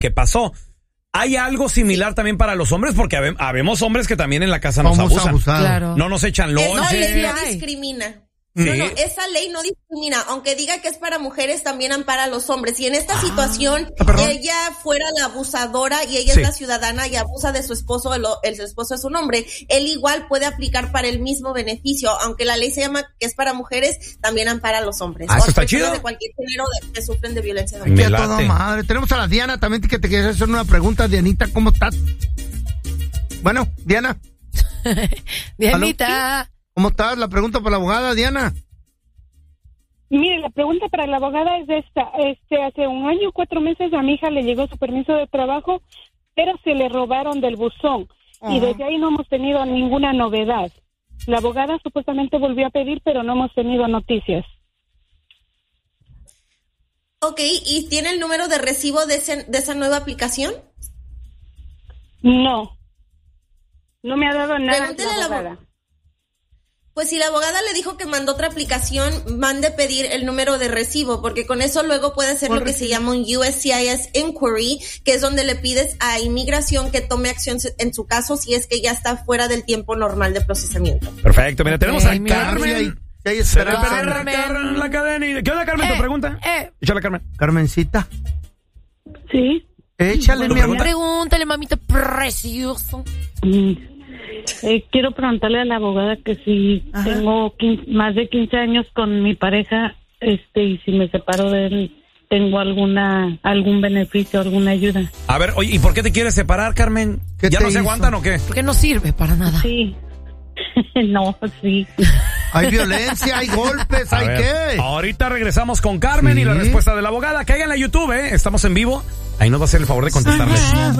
que pasó. ¿Hay algo similar también para los hombres? Porque habemos hombres que también en la casa nos abusan. Claro. No nos echan lonche. No, ley no discrimina. Sí. No, esa ley no discrimina. Aunque diga que es para mujeres, también ampara a los hombres. Si en esta situación ella fuera la abusadora y ella es la ciudadana y abusa de su esposo, su esposo es un hombre, él igual puede aplicar para el mismo beneficio. Aunque la ley se llama que es para mujeres, también ampara a los hombres. Eso está chido. De cualquier género que sufren de violencia doméstica. Qué toda madre. Tenemos a la Diana también que te quiere hacer una pregunta. Dianita, ¿cómo estás? Bueno, Diana. Dianita. ¿Cómo estás? La pregunta para la abogada, Diana. Mire, la pregunta para la abogada es esta. Hace 1 año y 4 meses a mi hija le llegó su permiso de trabajo, pero se le robaron del buzón. Y desde ahí no hemos tenido ninguna novedad. La abogada supuestamente volvió a pedir, pero no hemos tenido noticias. Ok, ¿y tiene el número de recibo de esa nueva aplicación? No. No me ha dado nada. Pregúntele a la abogada. Pues si la abogada le dijo que mandó otra aplicación, mande pedir el número de recibo, porque con eso luego puede hacer lo que se llama un USCIS Inquiry, que es donde le pides a inmigración que tome acción en su caso si es que ya está fuera del tiempo normal de procesamiento. Perfecto, mira, tenemos a Carmen. Carmen. La cadena. ¿Qué onda, Carmen? ¿Tu pregunta? Échale, Carmen. Carmencita. Sí. Échale, mi amor. Pregúntale, mamita precioso. Quiero preguntarle a la abogada que si tengo más de 15 años con mi pareja, y si me separo de él, ¿tengo algún beneficio, alguna ayuda? A ver, oye, ¿y por qué te quieres separar, Carmen? ¿Ya no se aguantan o qué? Porque no sirve para nada. Sí. No, sí. Hay violencia, hay golpes, ¿hay qué? Ahorita regresamos con Carmen y la respuesta de la abogada. Cáiganle a YouTube, Estamos en vivo. Ahí nos va a hacer el favor de contestarles.